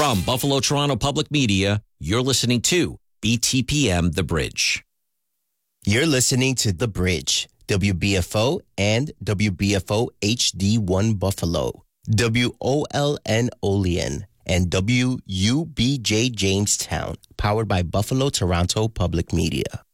From Buffalo Toronto Public Media, you're listening to BTPM The Bridge. You're listening to The Bridge, WBFO and WBFO HD1 Buffalo, WOLN Olean, and WUBJ Jamestown, powered by Buffalo Toronto Public Media.